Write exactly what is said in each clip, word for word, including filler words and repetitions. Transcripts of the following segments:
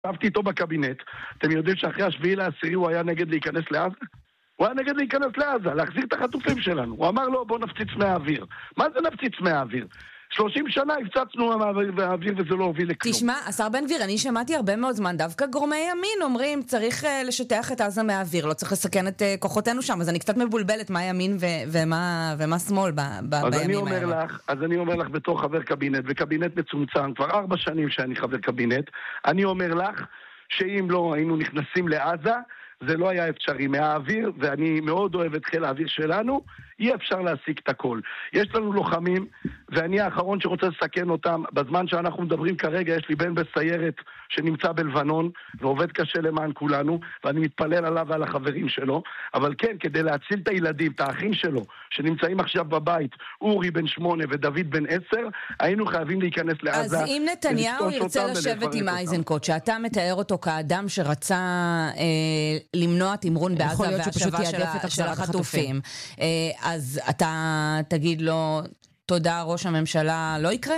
ישבתי איתו בקבינט. אתם יודעים שאחרי השביעי לעשירי הוא היה נגד להיכנס לעזה? הוא היה נגד להיכנס לעזה, להחזיר את החטופים שלנו. הוא אמר לו, בוא נפציץ מהאוויר. מה זה נפציץ מהאוויר? שלושים שנה הפצצנו מהאוויר וזה לא הוביל לכלום. תשמע, השר בן גביר, אני שמעתי הרבה מאוד זמן, דווקא גורמי ימין אומרים, צריך uh, לשטח את עזה מהאוויר, לא צריך לסכן את uh, כוחותינו שם, אז אני קצת מבולבלת מה ימין ו- ומה, ומה שמאל ב- ב- אז בימים אני אומר האלה. לך, אז אני אומר לך בתור חבר קבינט, וקבינט מצומצם, כבר ארבע שנים שאני חבר קבינט, אני אומר לך שאם לא היינו נכנסים לעזה, זה לא היה אפשרי מהאוויר, ואני מאוד אוהב את חיל האוויר שלנו, אי אפשר להשיג את הכל. יש לנו לוחמים, ואני האחרון שרוצה לסכן אותם, בזמן שאנחנו מדברים כרגע, יש לי בן בסיירת שנמצא בלבנון, ועובד קשה למען כולנו, ואני מתפלל עליו ועל החברים שלו, אבל כן, כדי להציל את הילדים, את האחים שלו, שנמצאים עכשיו בבית, אורי בן שמונה ודוד בן עשר, היינו חייבים להיכנס לעזה. אז אם נתניהו ירצה לשבת עם איזנקוט, שאתה מתאר אותו כאדם שרצה אה, למנוע תמרון בעזה והשבה של, של החטופים, אה, אז אתה תגיד לו, תודה ראש הממשלה, לא יקרה?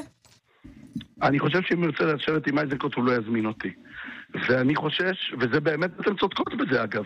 אני חושב שאם ירצה לשבת עם איזנקוט הוא לא יזמין אותי. ואני חושש, וזה באמת, אתם צודקות בזה אגב,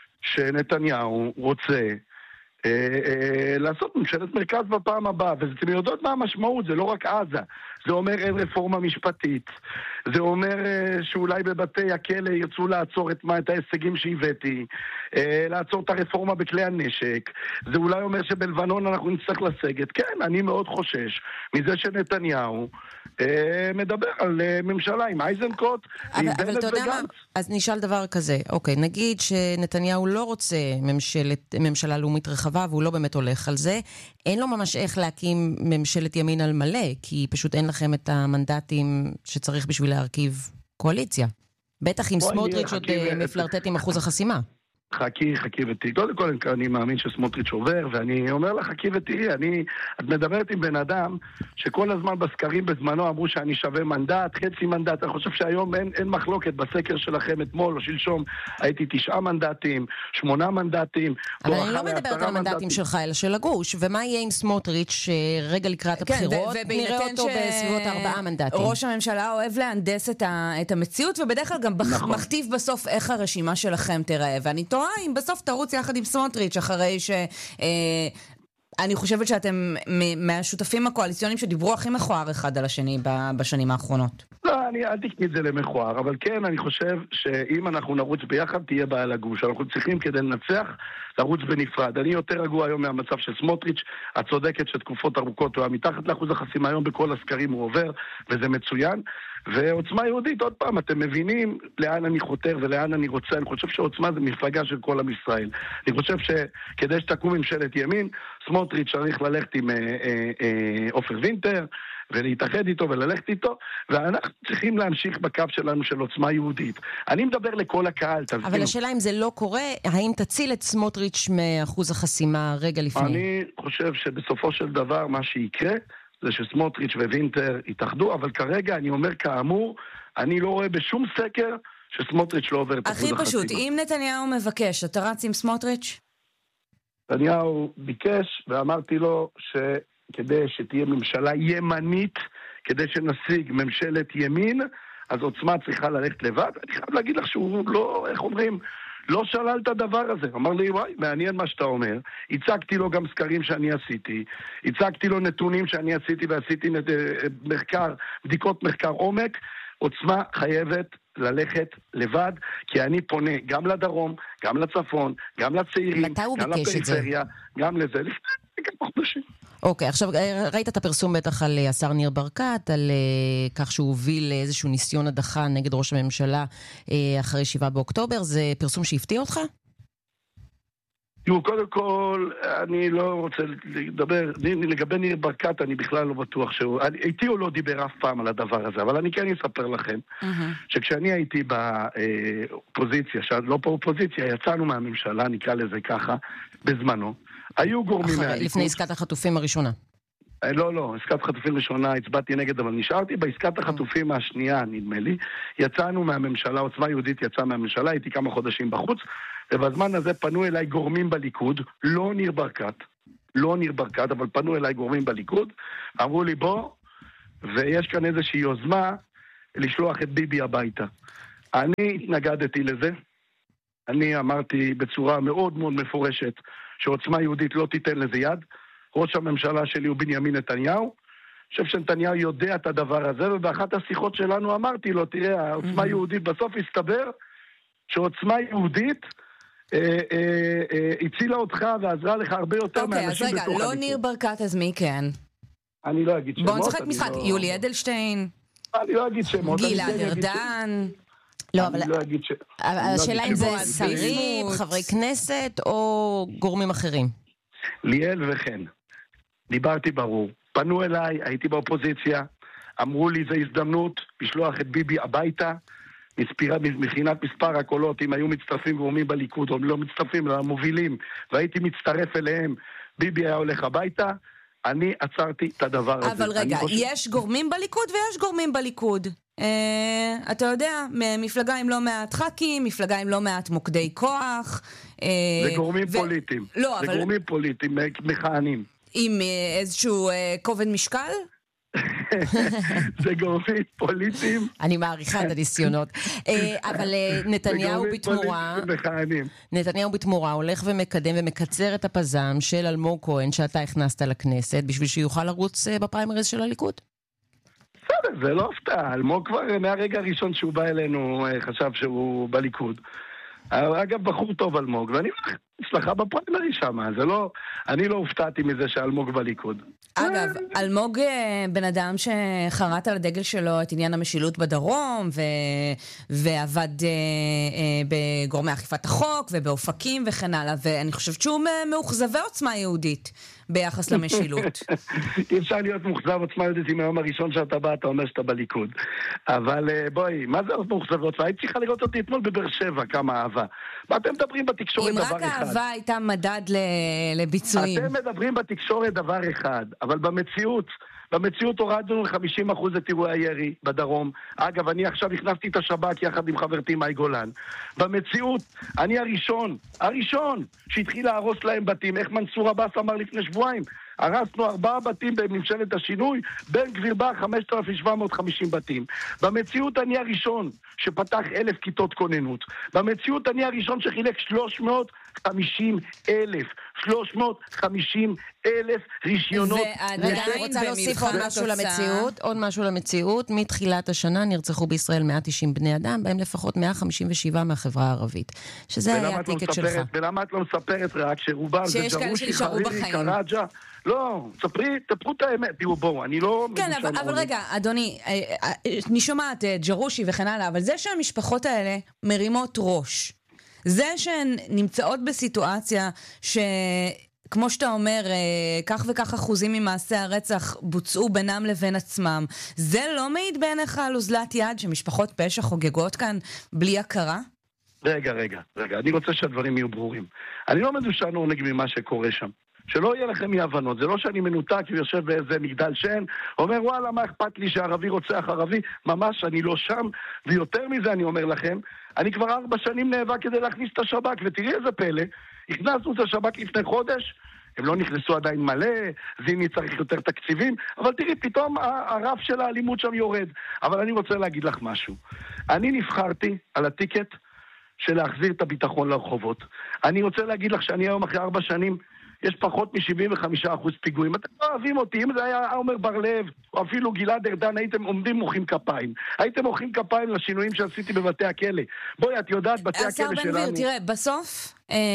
שנתניהו רוצה אה, אה, לעשות ממשלת מרכז בפעם הבאה, ואתם יודעות מה המשמעות, זה לא רק עזה, זה אומר אין רפורמה משפטית, זה אומר אה, שאולי בבתי הכלא ירצו לעצור את, מה, את ההישגים שהבאתי, אה, לעצור את הרפורמה בכלי הנשק, זה אולי אומר שבלבנון אנחנו נצטרך לסגת. כן, אני מאוד חושש מזה שנתניהו אה, מדבר על אה, ממשלה עם איזנקוט, אבל, אבל אתה יודע מה, אז נשאל דבר כזה, אוקיי, נגיד שנתניהו לא רוצה ממשלת, ממשלה לאומית רחבה, והוא לא באמת הולך על זה, אין לו ממש איך להקים ממשלת ימין על מלא, כי פשוט אין לכם את המנדטים שצריך בשביל להרכיב קואליציה. בטח עם סמוטריץ' עוד מפלרטט עם אחוז החסימה. חכי, חכי ותראי. קודם כל אני מאמין שסמוטריץ' עובר, ואני אומר לך, חכי ותראי, אני, את מדברת עם בן אדם שכל הזמן בסקרים בזמנו אמרו שאני שווה מנדט, חצי מנדט. אני חושב שהיום אין, אין מחלוקת בסקר שלכם אתמול או שלשום, הייתי תשעה מנדטים, שמונה מנדטים. אבל אני לא מדברת על המנדטים שלך, אלא של הגוש. ומה יהיה עם סמוטריץ' רגע לקראת הבחירות? נראה אותו בסביבות ארבעה מנדטים. ראש הממשלה אוהב להנדס את, ה, את המציאות, ובדרך כלל גם נכון. מכתיב בסוף איך הרשימה שלכם תראה. ואני תוהה אם בסוף תרוץ יחד עם סמוטריץ' אחרי ש... אה, אני חושבת שאתם מהשותפים הקואליציוניים שדיברו הכי מכוער אחד על השני בשנים האחרונות. לא, אני אל תקני את זה למכוער, אבל כן, אני חושב שאם אנחנו נרוץ ביחד, תהיה בעיה לגוש. אנחנו צריכים כדי לנצח, לרוץ בנפרד. אני יותר רגוע היום מהמצב של סמוטריץ', את צודקת שתקופות ארוכות הוא היה מתחת לאחוז החסימה, היום בכל הסקרים הוא עובר, וזה מצוין. ועוצמה יהודית, עוד פעם, אתם מבינים לאן אני חותר ולאן אני רוצה. אני חושב שעוצמה זה מפלגה של כל עם ישראל. אני חושב שכדי שתקום ממשלת ימין, סמוטריץ' צריך ללכת עם עופר וינטר, ולהתאחד איתו וללכת איתו, ואנחנו צריכים להמשיך בקו שלנו של עוצמה יהודית. אני מדבר לכל הקהל, תבינו. אבל השאלה אם זה לא קורה, האם תציל את סמוטריץ' מאחוז החסימה רגע לפני? אני חושב שבסופו של דבר מה שיקרה, זה שסמוטריץ' ווינטר יתאחדו, אבל כרגע אני אומר כאמור, אני לא רואה בשום סקר שסמוטריץ' לא עובר את אחוז החסימה. הכי פשוט, אם נתניהו מבקש, אתה רץ עם סמוטריץ'? נתניהו ביקש, ואמרתי לו שכדי שתהיה ממשלה ימנית, כדי שנשיג ממשלת ימין, אז עוצמה צריכה ללכת לבד. אני חייב להגיד לך שהוא לא, איך אומרים, לא שלל את הדבר הזה. אמר לי, וואי, מעניין מה שאתה אומר. הצגתי לו גם סקרים שאני עשיתי. הצגתי לו נתונים שאני עשיתי, ועשיתי מחקר, בדיקות מחקר עומק. עוצמה חייבת ללכת לבד, כי אני פונה גם לדרום, גם לצפון, גם לצעירים, גם לפריפריה, גם לזה, לפני כמה חודשים. אוקיי, עכשיו ראית את הפרסום בטח על השר ניר ברקת, על כך שהוא הוביל איזשהו ניסיון הדחה נגד ראש הממשלה אחרי שבעה באוקטובר, זה פרסום שהפתיע אותך? תראו, קודם כל, אני לא רוצה לדבר, לגבי ניר ברקת, אני בכלל לא בטוח שהוא, איתי הוא לא דיבר אף פעם על הדבר הזה, אבל אני כן אספר לכם, שכשאני הייתי באופוזיציה, לא באופוזיציה, יצאנו מהממשלה, נקרא לזה ככה, בזמנו, היו גורמים מהליכוד. לפני עסקת החטופים הראשונה. לא, לא, עסקת החטופים ראשונה הצבעתי נגד, אבל נשארתי בעסקת החטופים השנייה, נדמה לי, יצאנו מהממשלה, עוצמה יהודית יצאה מהממשלה, הייתי כמה חודשים בחוץ, ובזמן הזה פנו אליי גורמים בליכוד, לא ניר ברקת, לא ניר ברקת, אבל פנו אליי גורמים בליכוד, אמרו לי בוא, ויש כאן איזושהי יוזמה לשלוח את ביבי הביתה. אני התנגדתי לזה. אני אמרתי בצורה מאוד מאוד מפורשת שעוצמה יהודית לא תיתן לזה יד. ראש הממשלה שלי הוא בנימין נתניהו. אני חושב שנתניהו יודע את הדבר הזה, ובאחת השיחות שלנו אמרתי לו, תראה, העוצמה יהודית בסוף הסתבר שעוצמה יהודית אה, אה, אה, הצילה אותך ועזרה לך הרבה יותר מאנשים בתוך הליכוד. אוקיי, אז רגע, לא ניר ברקת, אז מי כן? אני לא אגיד שמות. בוא נשחק משחק, לא... יולי אדלשטיין. אני לא אגיד שמות. גלעד ארדן. לא, אבל לא אגיד ש... השאלה אם זה שרים, חברי כנסת או גורמים אחרים. ליאל וכן. דיברתי ברור. פנו אליי, הייתי באופוזיציה, אמרו לי זה הזדמנות לשלוח את ביבי הביתה, מבחינת מספר הקולות, אם היו מצטרפים גורמים בליכוד, או לא מצטרפים, אלא מובילים, והייתי מצטרף אליהם, ביבי היה הולך הביתה, אני עצרתי את הדבר הזה. אבל רגע, חושב... יש גורמים בליכוד ויש גורמים בליכוד. אה, אתה יודע, מפלגה עם לא מעט ח"כים, מפלגה עם לא מעט מוקדי כוח. אה, זה גורמים ו... פוליטיים. לא, זה אבל... גורמים פוליטיים, מכהנים. עם אה, איזשהו אה, כובד משקל? זה גורמים פוליטיים. אני מעריכה את הניסיונות. אבל נתניהו בתמורה, נתניהו בתמורה הולך ומקדם ומקצר את הפזם של אלמוג כהן שאתה הכנסת לכנסת, בשביל שיוכל לרוץ בפריימריז של הליכוד. בסדר, זה לא הפתעה. אלמוג כבר מהרגע הראשון שהוא בא אלינו חשב שהוא בליכוד. אגב, בחור טוב אלמוג, ואני הצלחה בפריימריז שם, זה לא, אני לא הופתעתי מזה שאלמוג בליכוד. אגב, אלמוג בן אדם שחרט על הדגל שלו את עניין המשילות בדרום, ו... ועבד בגורמי אכיפת החוק, ובאופקים וכן הלאה, ואני חושבת שהוא מאוכזבי עוצמה יהודית ביחס למשילות. אי אפשר להיות מאוכזב עוצמה יהודית עם היום הראשון שאתה בא, אתה אומר שאתה בליכוד. אבל בואי, מה זה מאוכזב עוצמה? היית צריכה לראות אותי אתמול בבאר שבע, כמה אהבה. מה אתם מדברים בתקשורת דבר אחד? אם רק האהבה הייתה מדד לביצועים. אתם מדברים בתקשורת דבר אחד, אבל במציאות, במציאות הורדנו חמישים אחוז את אירועי הירי בדרום. אגב, אני עכשיו הכנסתי את השב"כ יחד עם חברתי מאי גולן. במציאות, אני הראשון, הראשון שהתחיל להרוס להם בתים. איך מנסור עבאס אמר לפני שבועיים? הרסנו ארבעה בתים בממשלת השינוי, בן גביר בא חמשת אלפים שבע מאות וחמישים בתים. במציאות אני הראשון שפתח אלף כיתות כוננות. במציאות אני הראשון שחילק שלוש מאות וחמישים אלף. שלוש מאות וחמישים אלף רישיונות. ועדיין אני רוצה להוסיף עוד משהו למציאות, עוד משהו למציאות. מתחילת השנה נרצחו בישראל מאה ותשעים בני אדם, בהם לפחות מאה חמישים ושבע מהחברה הערבית. שזה היה הטיקט שלך. ולמה את לא מספרת רק שרובם זה ג'רושי, חרירי, קראג'ה? לא, ספרי, תפרו את האמת. תראו, בואו, אני לא... כן, אבל, אבל רגע, אדוני, אני שומעת ג'רושי וכן הלאה, אבל זה שהמשפחות האלה מרימות ראש, זה שהן נמצאות בסיטואציה ש... כמו שאתה אומר, כך וכך אחוזים ממעשי הרצח בוצעו בינם לבין עצמם. זה לא מעיד בעיניך על אוזלת יד שמשפחות פשע חוגגות כאן בלי הכרה? רגע, רגע, רגע. אני רוצה שהדברים יהיו ברורים. אני לא מדושן עונג ממה שקורה שם. שלא יהיה לכם אי-הבנות. זה לא שאני מנותק ויושב באיזה מגדל שן, אומר, וואלה, מה אכפת לי שערבי רוצח ערבי? ממש, אני לא שם. ויותר מזה אני אומר לכם, אני כבר ארבע שנים נאבק כדי להכניס את השב"כ, ותראי איזה פלא, הכנסנו את השב"כ לפני חודש, הם לא נכנסו עדיין מלא, זיני צריך יותר תקציבים, אבל תראי, פתאום הרף של האלימות שם יורד. אבל אני רוצה להגיד לך משהו. אני נבחרתי על הטיקט של להחזיר את הביטחון לרחובות. אני רוצה להגיד לך שאני היום אחרי ארבע שנים, יש פחות מ-שבעים וחמישה אחוז פיגועים. אתם לא אוהבים אותי, אם זה היה עומר בר לב, או אפילו גלעד ארדן, הייתם עומדים מוחאים כפיים. הייתם מוחאים כפיים לשינויים שעשיתי בבתי הכלא. בואי, את יודעת, בתי הכלא שלנו... השר בן גביר, תראה, בסוף...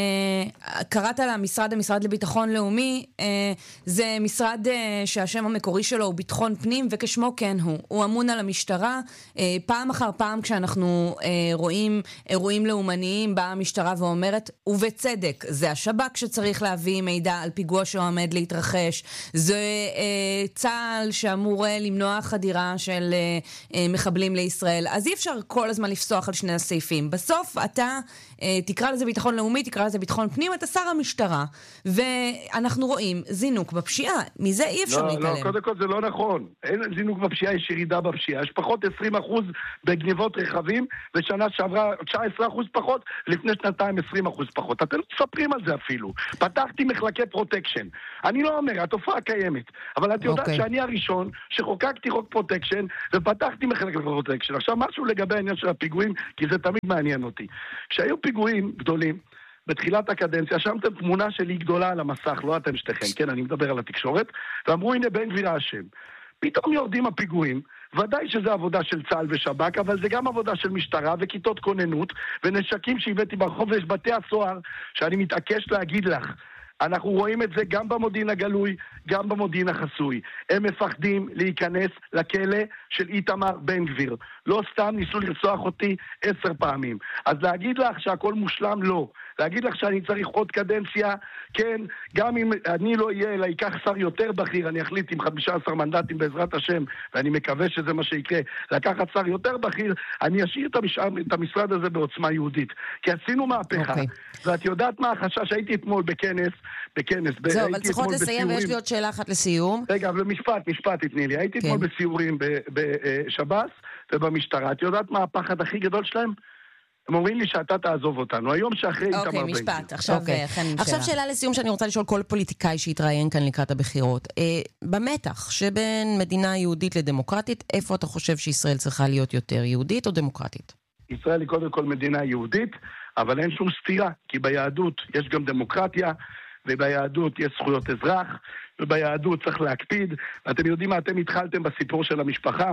אה, קראת למשרד, המשרד לביטחון לאומי, אה, זה משרד אה, שהשם המקורי שלו הוא ביטחון פנים, וכשמו כן הוא. הוא אמון על המשטרה. אה, פעם אחר פעם כשאנחנו אה, רואים אירועים לאומניים, באה המשטרה ואומרת, ובצדק, זה השב"כ שצריך להביא מידע על פיגוע שעומד להתרחש. זה אה, צה"ל שאמור אה, למנוע חדירה של אה, אה, מחבלים לישראל. אז אי אפשר כל הזמן לפסוח על שני הסעיפים. בסוף אתה אה, תקרא לזה ביטחון לאומי, לאומי, תקרא לזה ביטחון פנים, אתה שר המשטרה, ואנחנו רואים זינוק בפשיעה. מזה אי אפשר להתעלם. לא, לא, קודם כל זה לא נכון. אין זינוק בפשיעה, יש ירידה בפשיעה. יש פחות עשרים אחוז בגניבות רכבים, ושנה שעברה תשע עשרה אחוז פחות, לפני שנתיים עשרים אחוז פחות. אתם לא מספרים על זה אפילו. פתחתי מחלקי פרוטקשן. אני לא אומר, התופעה קיימת, אבל את יודעת okay. שאני הראשון שחוקקתי חוק פרוטקשן, ופתחתי מחלקי פרוטקשן. עכשיו משהו לגבי העניין של הפיגועים, כי זה תמיד מעניין אותי. כשהיו פיגועים גדולים, בתחילת הקדנציה, שמתם תמונה שלי גדולה על המסך, לא אתם שתיכם, כן, אני מדבר על התקשורת, ואמרו, הנה בן גביר האשם. פתאום יורדים הפיגועים, ודאי שזה עבודה של צה"ל ושב"כ, אבל זה גם עבודה של משטרה וכיתות כוננות, ונשקים שהבאתי ברחוב, ויש בתי הסוהר, שאני מתעקש להגיד לך, אנחנו רואים את זה גם במודיעין הגלוי, גם במודיעין החסוי. הם מפחדים להיכנס לכלא של איתמר בן גביר. לא סתם ניסו לרצוח אותי עשר פעמים. אז להגיד לך שהכל מושלם, לא. להגיד לך שאני צריך עוד קדנציה, כן, גם אם אני לא אהיה, אלא ייקח שר יותר בכיר, אני אחליט עם חמישה עשר מנדטים בעזרת השם, ואני מקווה שזה מה שיקרה, לקחת שר יותר בכיר, אני אשאיר את, המש... את המשרד הזה בעוצמה יהודית. כי עשינו מהפכה, okay. ואת יודעת מה החשש, הייתי אתמול בכנס, בכנס, זהו, אבל צריכות לסיים, ויש לי עוד שאלה אחת לסיום. רגע, אבל משפט, משפט, תתני לי. הייתי אתמול בסיורים בשב"ס ובמשטרה. את יודעת מה הפחד הכי גדול שלהם? הם אומרים לי שאתה תעזוב אותנו. היום שאחרי איתמר בן גביר. אוקיי, משפט. עכשיו חן שאלה. עכשיו שאלה לסיום שאני רוצה לשאול כל פוליטיקאי שהתראיין כאן לקראת הבחירות. במתח שבין מדינה יהודית לדמוקרטית, איפה אתה חושב שישראל צריכה להיות יותר, יהודית או דמוקרטית? ישראל היא קודם כל מדינה יהודית, אבל אין שום סתירה, כי ביהדות יש גם דמוקרטיה, וביהדות יש זכויות אזרח, וביהדות צריך להקפיד. ואתם יודעים מה, אתם התחלתם בסיפור של המשפחה,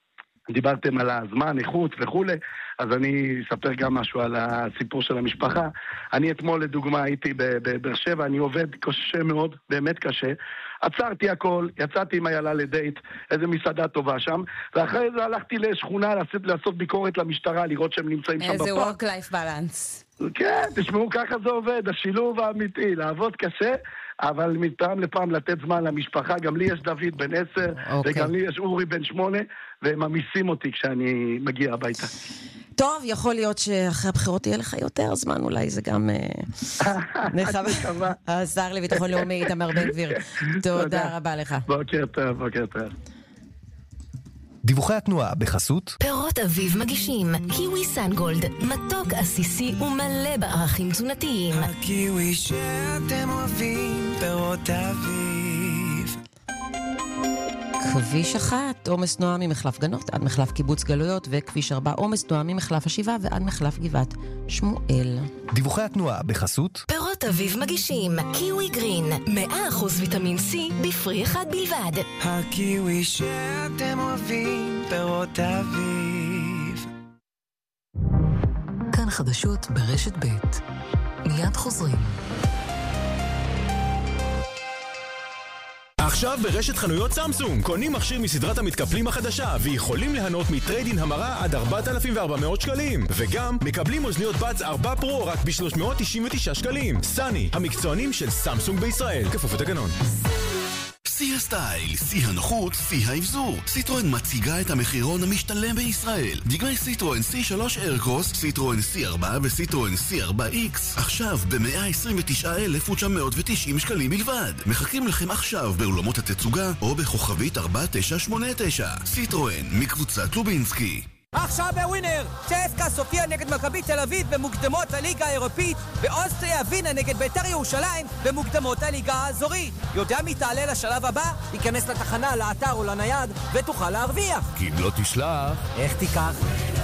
דיברתם על הזמן, איכות וכו', אז אני אספר גם משהו על הסיפור של המשפחה. אני אתמול לדוגמה הייתי בבאר שבע, אני עובד קשה מאוד, באמת קשה. עצרתי הכל, יצאתי עם איילה לדייט, איזה מסעדה טובה שם, ואחרי זה הלכתי לשכונה לעשות, לעשות ביקורת למשטרה, לראות שהם נמצאים שם בפארק. איזה work-life balance. כן, תשמעו, ככה זה עובד, השילוב האמיתי, לעבוד קשה, אבל מפעם לפעם לתת זמן למשפחה, גם לי יש דוד בן עשר, okay. וגם לי יש אורי בן שמונה, והם ממיסים אותי כשאני מגיע הביתה. טוב, יכול להיות שאחרי הבחירות יהיה לך יותר זמן, אולי זה גם... השר לביטחון לאומי, איתמר בן גביר. תודה רבה לך. בוקר טוב, בוקר טוב. דיווחי התנועה בחסות פירות אביב מגישים קיווי סנגולד, מתוק עסיסי ומלא בערכים תזונתיים. הקיווי שאתם אוהבים, פירות אביב. כביש אחת, עומס תנועה ממחלף גנות עד מחלף קיבוץ גלויות, וכביש ארבע, עומס תנועה ממחלף השבעה ועד מחלף גבעת שמואל. דיווחי התנועה בחסות פירות אביב מגישים קיווי גרין, מאה אחוז ויטמין C בפרי אחד בלבד. הקיווי שאתם אוהבים, פירות אביב. כאן חדשות ברשת ב', מיד חוזרים. עכשיו ברשת חנויות סמסונג קונים מכשיר מסדרת המתקפלים החדשה ויכולים ליהנות מטריידין המרה עד ארבעת אלפים וארבע מאות שקלים, וגם מקבלים אוזניות בץ ארבע פרו רק ב-שלוש מאות תשעים ותשעה שקלים. סני, המקצוענים של סמסונג בישראל, כפוף לתקנון. שיא הסטייל, שיא הנוחות, שיא האבזור. סיטרואן מציגה את המחירון המשתלם בישראל. דגמי סיטרואן סי שלוש איירקרוס, סיטרואן סי ארבע וסיטרואן סי ארבע איקס. עכשיו ב-מאה עשרים ותשעה אלף ותשע מאות ותשעים שקלים בלבד. מחכים לכם עכשיו באולמות התצוגה או בכוכבית ארבע תשע שמונה תשע. סיטרואן מקבוצת לובינסקי. עכשיו בווינר, צ'סקה סופיה נגד מכבי תל אביב במוקדמות הליגה האירופית, ואוסטריה ווינה נגד בית"ר ירושלים במוקדמות הליגה האזורית. יודע מי תעלה לשלב הבא? ייכנס לתחנה, לאתר או לנייד ותוכל להרוויח. כי אם לא תשלח, איך תיקח?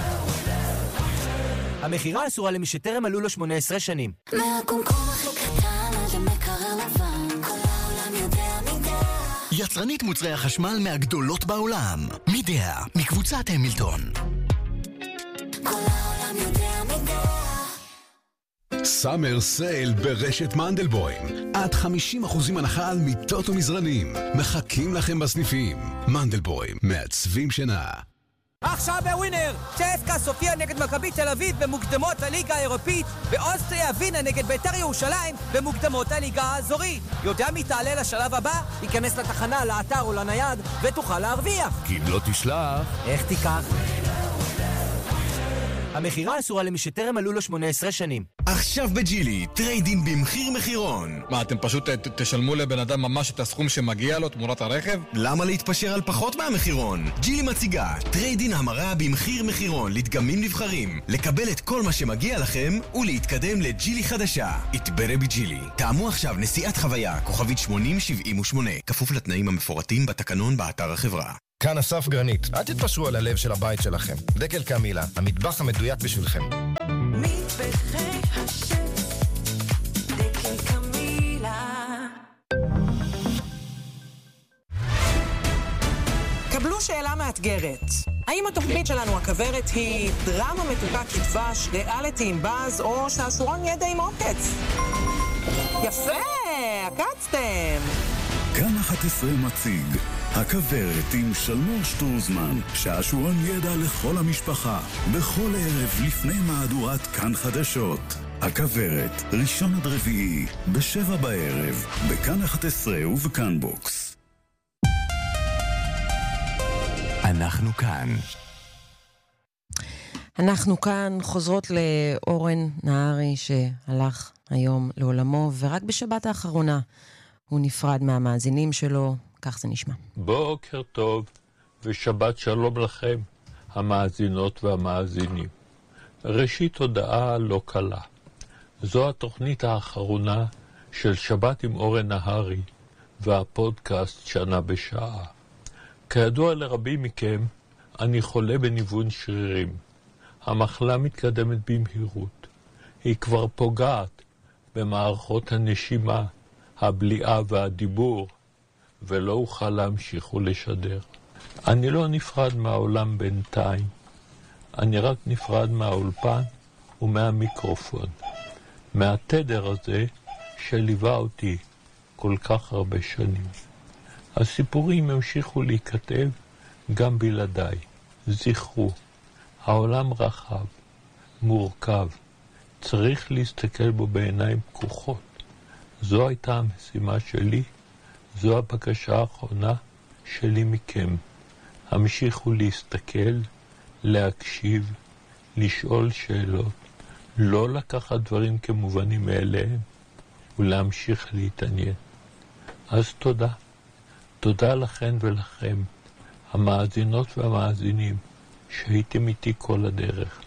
המחירה אסורה למי שטרם מלאו לו שמונה עשרה שנים. מהקומקום הכי קטן עד למקרר לבן, כל העולם יודע מידע. יצרנית מוצרי החשמל מהגדולות בעולם, מידע, מקבוצת המילטון. כל העולם יודע מידע. סאמר סייל ברשת מנדלבוים, עד חמישים אחוז הנחה על מיטות ומזרנים, מחכים לכם בסניפים. מנדלבוים, מעצבים שינה. עכשיו בווינר, צ'סקה סופיה נגד מכבי תל אביב במוקדמות הליגה האירופית, ואוסטריה ווינה נגד בית"ר ירושלים במוקדמות הליגה האזורית. יודע מי תעלה לשלב הבא? ייכנס לתחנה, לאתר או לנייד ותוכל להרוויח. כי אם לא תשלח, איך תיקח? המחירה אסורה למי שטרם מלאו לו שמונה עשרה שנים. עכשיו בג'ילי, טריידין במחיר מחירון. מה, אתם פשוט ת, תשלמו לבן אדם ממש את הסכום שמגיע לו תמורת הרכב? למה להתפשר על פחות מהמחירון? ג'ילי מציגה טריידין המרה במחיר מחירון לדגמים נבחרים, לקבל את כל מה שמגיע לכם ולהתקדם לג'ילי חדשה. התברא בג'ילי. טעמו עכשיו נסיעת חוויה, כוכבית שמונים שבעים ושמונה, כפוף לתנאים המפורטים בתקנון באתר החברה. כאן אסף גרנית, אל תתפשרו על הלב של הבית שלכם. דקל קמילה, המטבח המדויק בשבילכם. מטבחי השף, דקל קמילה. קבלו שאלה מאתגרת. האם התוכנית שלנו הכברת היא דרמה מתוקה כדבש, ריאליטי עם באז או שעשורון ידע עם עוקץ? יפה, עקצתם. כאן אחת עשרה מציג הכברת עם שלמור שטורזמן, שעשורון ידע לכל המשפחה, בכל ערב לפני מהדורת כאן חדשות. הכברת, ראשון עד רביעי, בשבע בערב, בכאן אחת עשרה ובכאן בוקס. אנחנו כאן. אנחנו כאן חוזרות לאורן נהרי שהלך היום לעולמו, ורק בשבת האחרונה הוא נפרד מהמאזינים שלו. כך זה נשמע. בוקר טוב ושבת שלום לכם, המאזינות והמאזינים. ראשית הודעה לא קלה. זו התוכנית האחרונה של שבת עם אורן נהרי והפודקאסט שנה בשעה. כידוע לרבים מכם, אני חולה בניוון שרירים. המחלה מתקדמת במהירות. היא כבר פוגעת במערכות הנשימה, הבליעה והדיבור, ולא אוכל להמשיך ולשדר. אני לא נפרד מהעולם בינתיים. אני רק נפרד מהאולפן ומהמיקרופון. מהתדר הזה שליווה אותי כל כך הרבה שנים. הסיפורים המשיכו להיכתב גם בלעדיי. זכרו, העולם רחב, מורכב. צריך להסתכל בו בעיניים פקוחות. זו הייתה המשימה שלי. זו הבקשה האחרונה שלי מכם. המשיכו להסתכל, להקשיב, לשאול שאלות, לא לקחת דברים כמובנים מאליהם, ולהמשיך להתעניין. אז תודה. תודה לכן ולכם, המאזינות והמאזינים, שהייתם איתי כל הדרך.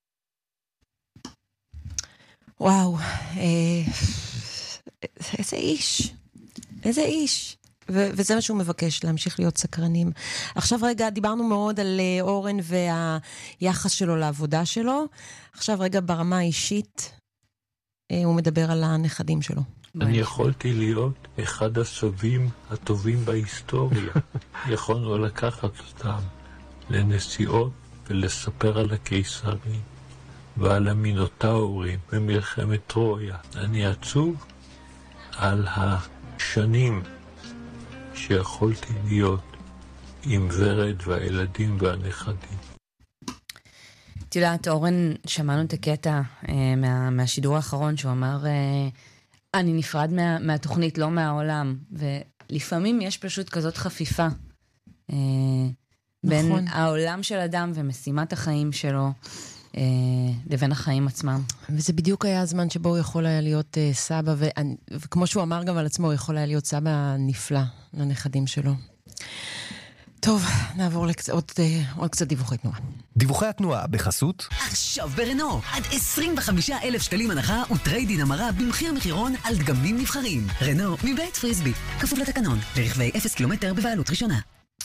וואו, אה, איזה איש. איזה איש. ו- וזה מה שהוא מבקש, להמשיך להיות סקרנים. עכשיו רגע, דיברנו מאוד על אורן והיחס שלו לעבודה שלו. עכשיו רגע, ברמה האישית, הוא מדבר על הנכדים שלו. אני יכולתי להיות אחד הסבים הטובים בהיסטוריה. יכולנו לקחת אותם לנסיעות ולספר על הקיסרים ועל המינותאורים במלחמת טרויה. אני עצוב על השנים שיכולתי להיות עם ורד והילדים והנכדים. את יודעת, אורן, שמענו את הקטע אה, מה, מהשידור האחרון שהוא אמר, אה, אני נפרד מה, מהתוכנית, לא מהעולם. ולפעמים יש פשוט כזאת חפיפה אה, בין נכון. העולם של אדם ומשימת החיים שלו אה, לבין החיים עצמם. וזה בדיוק היה הזמן שבו הוא יכול היה להיות אה, סבא, ו... וכמו שהוא אמר גם על עצמו, הוא יכול היה להיות סבא נפלא לנכדים שלו. טוב, נעבור לקצ... עוד, עוד קצת דיווחי תנועה. דיווחי התנועה בחסות עכשיו ברנו, עד עשרים וחמישה אלף שקלים הנחה וטריידין המרה במחיר מחירון על דגמים נבחרים. רנו מבית פריסבי, כפוף לתקנון, לרכבי אפס קילומטר בבעלות ראשונה.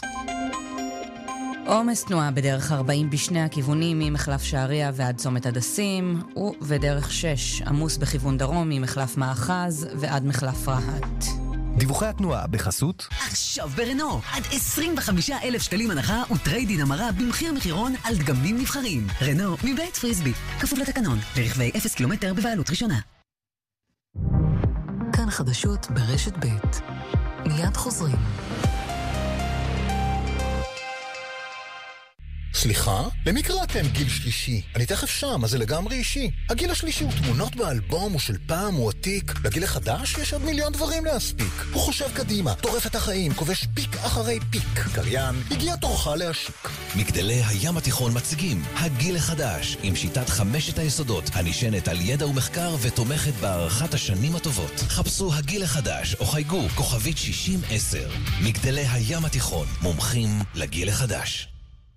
עומס תנועה בדרך ארבעים בשני הכיוונים ממחלף שעריה ועד צומת הדסים, ובדרך שש עמוס בכיוון דרום ממחלף מאחז ועד מחלף רהט. דיווחי התנועה בחסות עכשיו ברנו, עד עשרים וחמישה אלף שקלים הנחה וטריידין המרה במחיר מחירון על דגמים נבחרים. רנו מבית פריסבי, כפוף לתקנון, לרכבי אפס קילומטר בבעלות ראשונה. כאן חדשות ברשת ב' מיד חוזרים. סליחה? למי קראתם גיל שלישי? אני תכף שם, אז זה לגמרי אישי. הגיל השלישי הוא תמונות באלבום, הוא של פעם, הוא עתיק. לגיל החדש יש עוד מיליון דברים להספיק. הוא חושב קדימה, טורף את החיים, כובש פיק אחרי פיק. קריין, הגיע תורך להשיק. מגדלי הים התיכון מציגים הגיל החדש, עם שיטת חמשת היסודות, הנשענת על ידע ומחקר ותומכת בהערכת השנים הטובות. חפשו הגיל החדש או חייגו כוכבית שישים עשר. מגדלי הים התיכון, מומחים לגיל החדש.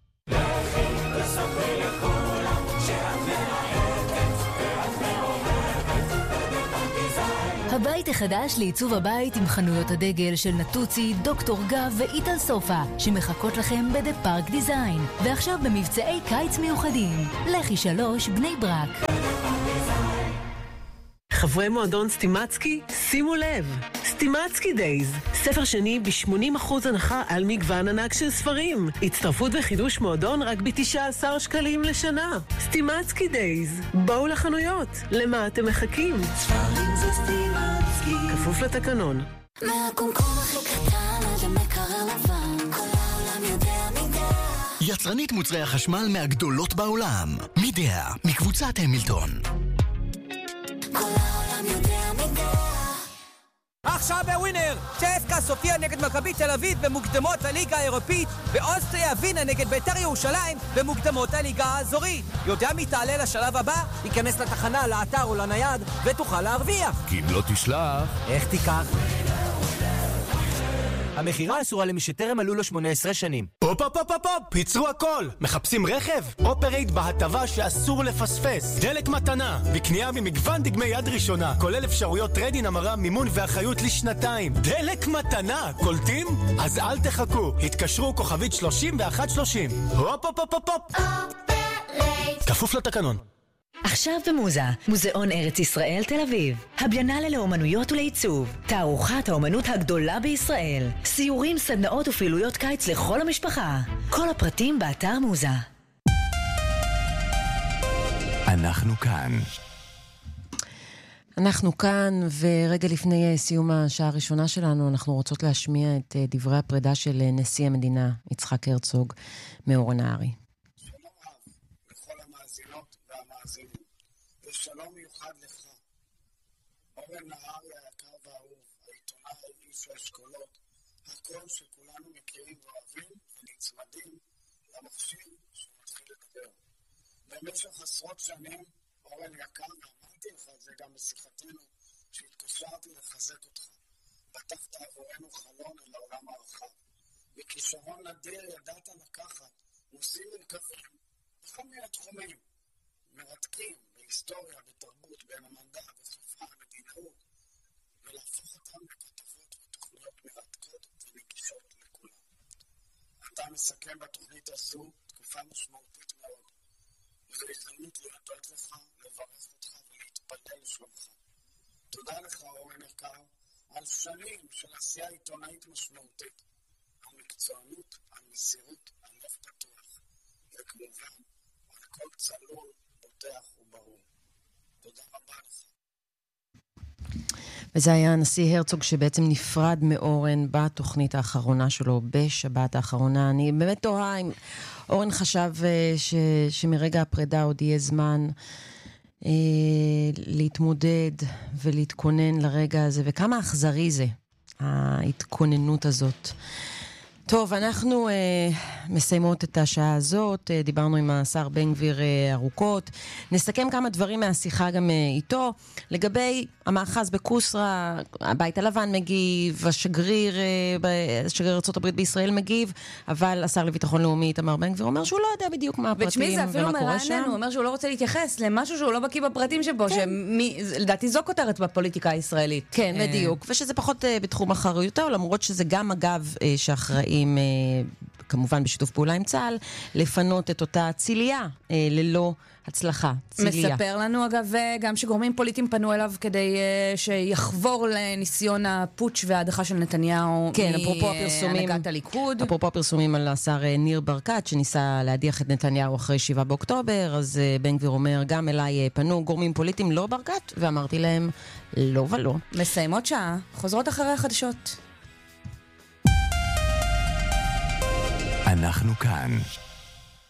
הבית החדש לעיצוב הבית עם חנויות הדגל של נטוצי, דוקטור גב ואיטל סופה שמחכות לכם בדה פארק דיזיין, ועכשיו במבצעי קיץ מיוחדים. לכי שלוש בני ברק. חברי מועדון סטימצקי, שימו לב, סטימצקי דייז, ספר שני ב-שמונים אחוז הנחה על מגוון ענק של ספרים. הצטרפות וחידוש מועדון רק ב-תשעה עשר שקלים לשנה. סטימצקי דייז, בואו לחנויות, למה אתם מחכים? ספרים זה סטימצקי. כפוף לתקנון. מהקומקום הכי קטן עד המקרר לבן, כל העולם יודע מידע. יצרנית מוצרי החשמל מהגדולות בעולם, מידע, מקבוצת המילטון. כל העולם יודע מידע. עכשיו בווינר, צ'סקה סופיה נגד מכבי תל אביב במוקדמות הליגה האירופית, ואוסטריה ווינה נגד בית"ר ירושלים במוקדמות הליגה האזורית. יודע מי תעלה לשלב הבא? ייכנס לתחנה, לאתר או לנייד ותוכל להרוויח. כי אם לא תשלח... איך תיקח? המחירה אסורה למי שטרם מלאו לו שמונה עשרה שנים. הופ הופ הופ הופ, פיצרו הכל. מחפשים רכב? אופרייט בהטבה שאסור לפספס. דלק מתנה, בקנייה ממגוון דגמי יד ראשונה, כולל אפשרויות טריידין, המרה, מימון ואחריות לשנתיים. דלק מתנה, קולטים? אז אל תחכו, התקשרו כוכבית שלושים ואחת שלושים. הופ הופ הופ הופ הופ. כפוף לתקנון. עכשיו במוזה, מוזיאון ארץ ישראל תל אביב. הביאנלה לאומנויות ולעיצוב. תערוכת האומנות הגדולה בישראל. סיורים, סדנאות ופעילויות קיץ לכל המשפחה. כל הפרטים באתר מוזה. אנחנו כאן. אנחנו כאן, ורגע לפני סיום השעה הראשונה שלנו, אנחנו רוצות להשמיע את דברי הפרידה של נשיא המדינה, יצחק הרצוג, מאור הנהרי. ושלום מיוחד לך, אורן נהרי היקר והאהוב, העיתונאי, איש האשכולות, הכל שכולנו מכירים ואוהבים ונצמדים למכשיר שמתחיל לדבר. במשך עשרות שנים, אורן יקר, ואמרתי לך את זה גם בשיחתנו, שהתקשרתי לחזק אותך. פתחת עבורנו חלון אל העולם הרחב. בכישרון נדיר ידעת לקחת נושאים מורכבים בכל מיני תחומים, מרתקים, בהיסטוריה, בתרבות, בין המדע, בשפה, במדינאות, ולהפוך אותם לכתבות ותוכניות מרתקות ונגישות לכולם. אתה מסכם בתוכנית הזו תקופה משמעותית מאוד, וזו הזדמנות להודות לך, לברך אותך ולהתפלל לשלומך. תודה לך, אורן יקר, על שנים של עשייה עיתונאית משמעותית, על מקצוענות, על מסירות, על לב פתוח, וכמובן, על כל צלול, פותח וברור. תודה רבה לך. וזה היה הנשיא הרצוג שבעצם נפרד מאורן בתוכנית האחרונה שלו, בשבת האחרונה. אני באמת תוהה אם אורן חשב ש, שמרגע הפרידה עוד יהיה זמן אה, להתמודד ולהתכונן לרגע הזה, וכמה אכזרי זה, ההתכוננות הזאת. טוב, אנחנו אה, מסיימות את השעה הזאת, אה, דיברנו עם השר בן גביר אה, ארוכות, נסכם כמה דברים מהשיחה גם אה, איתו, לגבי המאחז בקוסרה, הבית הלבן מגיב, השגריר, אה, השגריר ארצות הברית בישראל מגיב, אבל השר לביטחון לאומי איתמר בן גביר אומר שהוא לא יודע בדיוק מה הפרטים ומה קורה שם. ותשמעי, זה אפילו מרענן, הוא אומר שהוא לא רוצה להתייחס למשהו שהוא לא בקיא בפרטים שבו, כן. שלדעתי זו כותרת בפוליטיקה הישראלית. כן, אה... בדיוק, ושזה פחות אה, בתחום אחריותו, למרות שזה גם אגב אה, שאחראי עם, כמובן בשיתוף פעולה עם צה"ל, לפנות את אותה ציליה ללא הצלחה. ציליה. מספר לנו אגב גם שגורמים פוליטיים פנו אליו כדי שיחבור לניסיון הפוטש וההדחה של נתניהו כן, אפרופו הפרסומים, מהנהגת הליכוד. אפרופו הפרסומים על השר ניר ברקת שניסה להדיח את נתניהו אחרי שבעה באוקטובר, אז בן גביר אומר גם אליי פנו גורמים פוליטיים לא ברקת, ואמרתי להם לא ולא. מסיימות שעה, חוזרות אחרי החדשות. אנחנו כאן.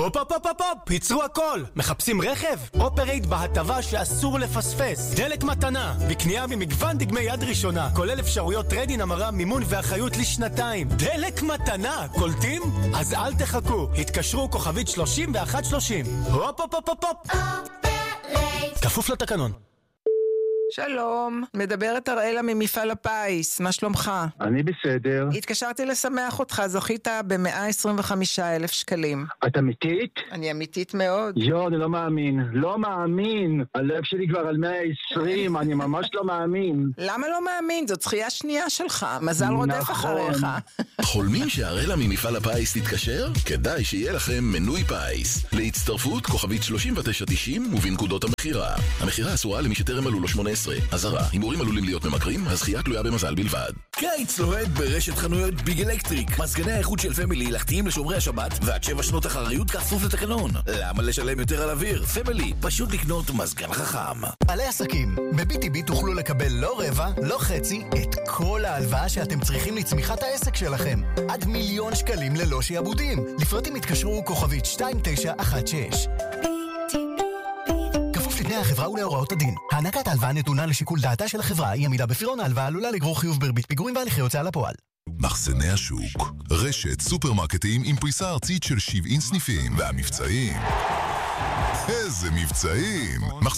הופ הופ הופ הופ, פיצרו הכל. מחפשים רכב? אופרייט בהטבה שאסור לפספס. דלק מתנה, בקנייה ממגוון דגמי יד ראשונה, כולל אפשרויות טריידין המרה, מימון ואחריות לשנתיים. דלק מתנה, קולטים? אז אל תחכו, התקשרו כוכבית שלושים ואחת שלושים. הופ הופ הופ הופ הופ. כפוף לתקנון. שלום, מדברת אראלה ממפעל הפיס, מה שלומך? אני בסדר. התקשרתי לשמח אותך, זוכית ב-מאה עשרים וחמישה אלף שקלים. את אמיתית? אני אמיתית מאוד. יו, אני לא מאמין, לא מאמין. הלב שלי כבר על מאה ועשרים, אני ממש לא מאמין. למה לא מאמין? זאת זכייה שנייה שלך, מזל רודף אחריך. חולמים שהאראלה ממפעל הפיס תתקשר? כדאי שיהיה לכם מנוי פיס. להצטרפות כוכבית שלושים ותשע תשעים ובנקודות המחירה. המחירה אסורה למי שטרם מלאו לו שמונה עשרה. אזהרה, הימורים עלולים להיות ממכרים, הזכייה תלויה במזל בלבד. קיץ לוהד ברשת חנויות ביג אלקטריק. מזגני האיכות של פמילי הלכתיים לשומרי השבת ועד שבע שנות אחריות כפוף לתקנון. למה לשלם יותר על אוויר? פמילי, פשוט לקנות מזגן חכם. בעלי עסקים, ב-בי טי בי תוכלו לקבל לא רבע, לא חצי, את כל ההלוואה שאתם צריכים לצמיחת העסק שלכם. עד מיליון שקלים ללא שיעבודים. לפרטים התקשרו כוכבית שתיים תשע אחת שש. לפני החברה ולהוראות הדין. הענקת ההלוואה נתונה לשיקול דעתה של החברה, היא עמידה בפירעון ההלוואה עלולה לגרור חיוב בריבית פיגורים והליכי הוצאה לפועל. מחסני השוק, רשת סופרמרקטים עם פריסה ארצית של שבעים סניפים, והמבצעים. איזה מבצעים!